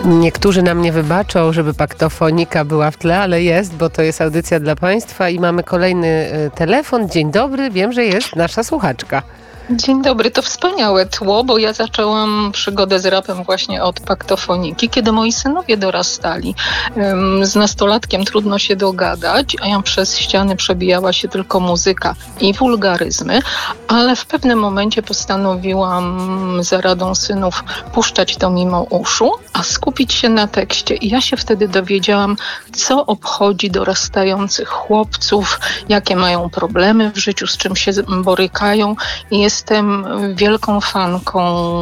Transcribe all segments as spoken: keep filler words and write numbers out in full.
Niektórzy nam nie wybaczą, żeby paktofonika była w tle, ale jest, bo to jest audycja dla Państwa i mamy kolejny telefon. Dzień dobry, wiem, że jest nasza słuchaczka. Dzień dobry, to wspaniałe tło, bo ja zaczęłam przygodę z rapem właśnie od paktofoniki, kiedy moi synowie dorastali. Z nastolatkiem trudno się dogadać, a ja przez ściany przebijała się tylko muzyka i wulgaryzmy, ale w pewnym momencie postanowiłam za radą synów puszczać to mimo uszu, a skupić się na tekście. I ja się wtedy dowiedziałam, co obchodzi dorastających chłopców, jakie mają problemy w życiu, z czym się borykają. I jest Jestem wielką fanką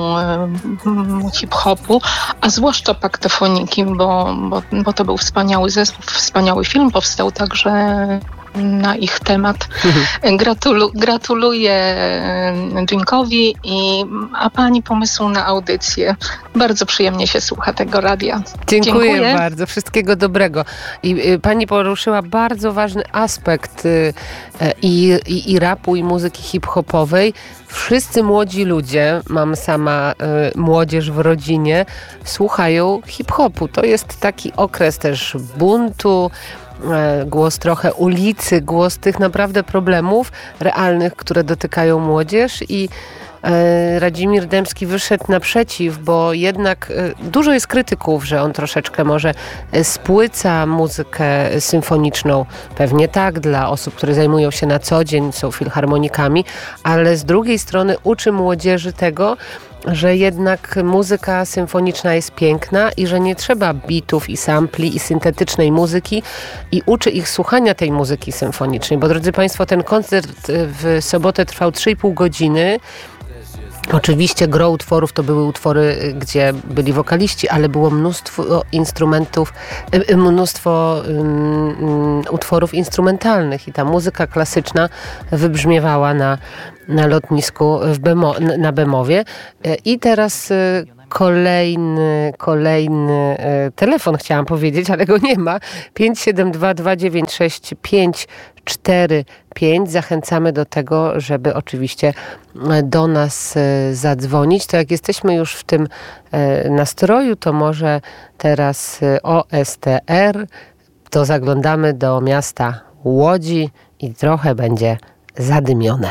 hip-hopu, a zwłaszcza paktofoniki, bo, bo, bo to był wspaniały zespół, wspaniały film powstał także na ich temat. Mhm. Gratulu, gratuluję Drinkowi, i, a pani pomysłu na audycję. Bardzo przyjemnie się słucha tego radia. Dziękuję, Dziękuję. bardzo. Wszystkiego dobrego. I y, pani poruszyła bardzo ważny aspekt y, i, i, i rapu, i muzyki hip-hopowej. Wszyscy młodzi ludzie, mam sama y, młodzież w rodzinie, słuchają hip-hopu. To jest taki okres też buntu, głos trochę ulicy, głos tych naprawdę problemów realnych, które dotykają młodzież, i Radzimir Dębski wyszedł naprzeciw, bo jednak dużo jest krytyków, że on troszeczkę może spłyca muzykę symfoniczną. Pewnie tak, dla osób, które zajmują się na co dzień, są filharmonikami, ale z drugiej strony uczy młodzieży tego, że jednak muzyka symfoniczna jest piękna i że nie trzeba bitów i sampli i syntetycznej muzyki, i uczy ich słuchania tej muzyki symfonicznej. Bo drodzy Państwo, ten koncert w sobotę trwał trzy i pół godziny. Oczywiście gro utworów to były utwory, gdzie byli wokaliści, ale było mnóstwo instrumentów, mnóstwo um, utworów instrumentalnych i ta muzyka klasyczna wybrzmiewała na, na lotnisku w Bemo, na Bemowie. I teraz Kolejny, kolejny telefon chciałam powiedzieć, ale go nie ma. pięć siedem dwa dwa dziewięć sześć pięć cztery pięć. Zachęcamy do tego, żeby oczywiście do nas zadzwonić. To jak jesteśmy już w tym nastroju, to może teraz O S T R. To zaglądamy do miasta Łodzi i trochę będzie zadymione.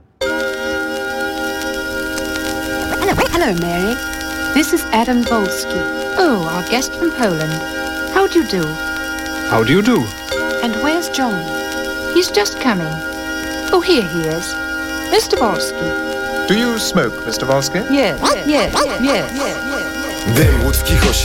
Hello, hello Mary. This is Adam Wolski. Oh, our guest from Poland. How do you do? How do you do? And where's John? He's just coming. Oh, here he is. Mister Wolski. Do you smoke, Mister Wolski? Yes, yes, yes, yes, yes, yes. Dym łódzkich